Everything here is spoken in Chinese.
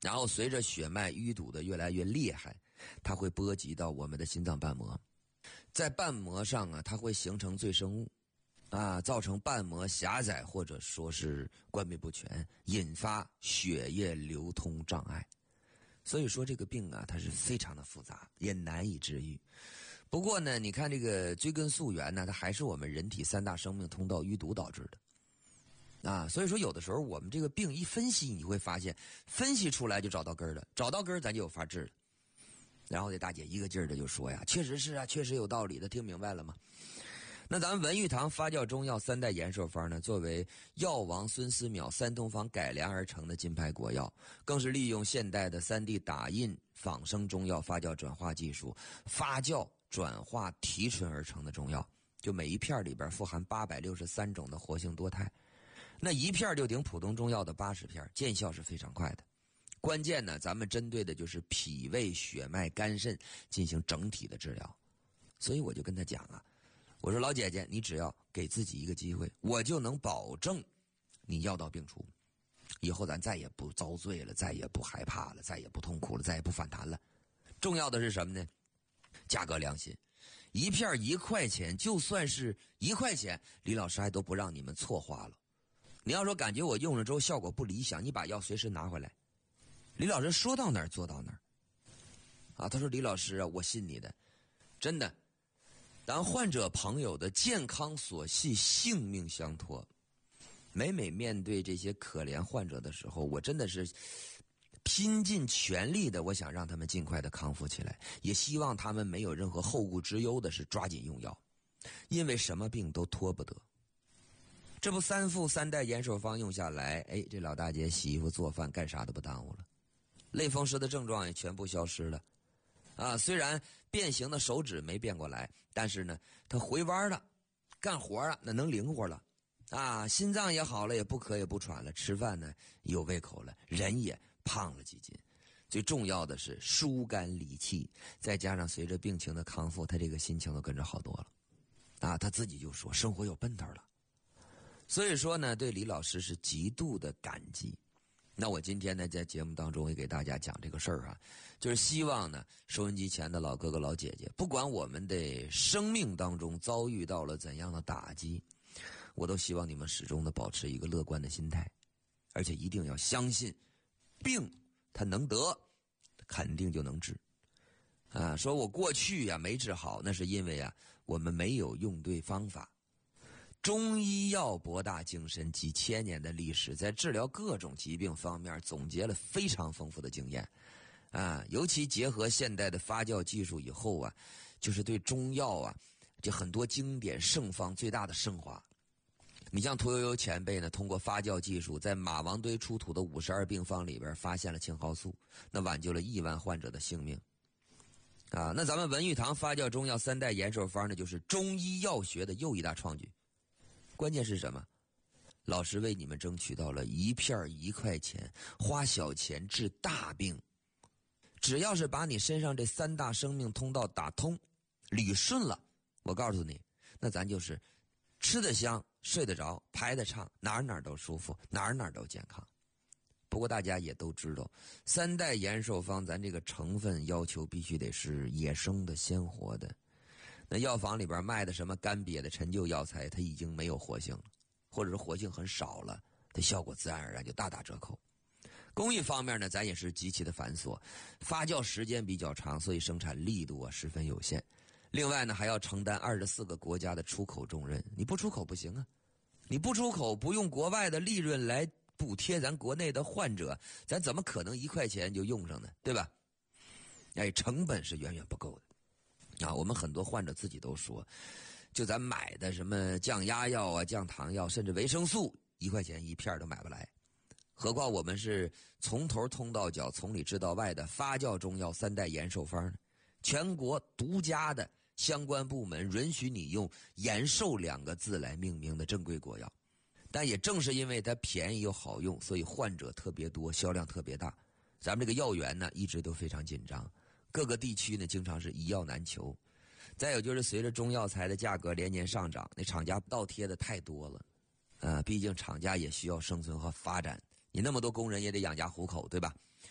然后随着血脉淤堵的越来越厉害，它会波及到我们的心脏瓣膜，在瓣膜上啊，它会形成赘生物造成瓣膜狭窄或者说是关闭不全，引发血液流通障碍。所以说这个病啊，它是非常的复杂，也难以治愈。不过呢，你看这个追根溯源呢，它还是我们人体三大生命通道淤堵导致的所以说有的时候我们这个病一分析，你会发现分析出来就找到根儿了，找到根儿咱就有法治了。然后这大姐一个劲儿的就说呀，确实是啊，确实有道理的，听明白了吗？那咱们文玉堂发酵中药三代延寿方呢，作为药王孙思邈三东方改良而成的金牌国药，更是利用现代的 3D 打印仿生中药发酵转化技术，发酵转化提纯而成的中药。就每一片里边富含863种的活性多肽，那一片就顶普通中药的80片，见效是非常快的。关键呢，咱们针对的就是脾胃、血脉、肝肾进行整体的治疗。所以我就跟他讲啊，我说老姐姐，你只要给自己一个机会，我就能保证你药到病除，以后咱再也不遭罪了，再也不害怕了，再也不痛苦了，再也不反弹了。重要的是什么呢？价格良心，一片1块钱，就算是1块钱，李老师还都不让你们错花了。你要说感觉我用了之后效果不理想，你把药随时拿回来。李老师说到哪儿做到哪儿他说李老师啊，我信你的，真的。当患者朋友的健康所系，性命相托，每面对这些可怜患者的时候，我真的是拼尽全力的，我想让他们尽快的康复起来，也希望他们没有任何后顾之忧的是抓紧用药，因为什么病都拖不得。这不3副3代延寿方用下来，这老大姐洗衣服做饭干啥都不耽误了，类风湿的症状也全部消失了虽然变形的手指没变过来，但是呢，他回弯了，干活了，那能灵活了心脏也好了，也不渴也不喘了，吃饭呢有胃口了，人也胖了几斤。最重要的是疏肝理气，再加上随着病情的康复，他这个心情都跟着好多了他自己就说生活有奔头了。所以说呢，对李老师是极度的感激。那我今天呢，在节目当中也给大家讲这个事儿就是希望呢，收音机前的老哥哥老姐姐，不管我们的生命当中遭遇到了怎样的打击，我都希望你们始终的保持一个乐观的心态，而且一定要相信，病它能得，肯定就能治说我过去没治好，那是因为我们没有用对方法。中医药博大精深，几千年的历史，在治疗各种疾病方面总结了非常丰富的经验尤其结合现代的发酵技术以后就是对中药这很多经典圣方最大的升华。你像屠呦呦前辈呢，通过发酵技术，在马王堆出土的52病方里边发现了青蒿素，那挽救了亿万患者的性命那咱们文玉堂发酵中药3代延寿方呢，就是中医药学的又一大创举。关键是什么？老师为你们争取到了一片1块钱，花小钱治大病。只要是把你身上这3大生命通道打通捋顺了，我告诉你，那咱就是吃得香，睡得着，排得畅，哪儿都舒服，哪儿都健康。不过大家也都知道，3代延寿方咱这个成分要求必须得是野生的鲜活的。那药房里边卖的什么干瘪的陈旧药材，它已经没有活性了，或者是活性很少了，它效果自然而然就大打折扣。工艺方面呢，咱也是极其的繁琐，发酵时间比较长，所以生产力度十分有限。另外呢，还要承担24个国家的出口重任，你不出口不行你不出口，不用国外的利润来补贴咱国内的患者，咱怎么可能1块钱就用上呢？对吧？成本是远远不够的。我们很多患者自己都说，就咱买的什么降压药降糖药，甚至维生素1块钱一片都买不来，何况我们是从头通到脚，从里治到外的发酵中药3代延寿方呢，全国独家的相关部门允许你用延寿2个字来命名的正规国药。但也正是因为它便宜又好用，所以患者特别多，销量特别大。咱们这个药源呢一直都非常紧张，各个地区呢经常是一药难求。再有就是随着中药材的价格连年上涨，那厂家倒贴的太多了毕竟厂家也需要生存和发展，你那么多工人也得养家糊口，对吧？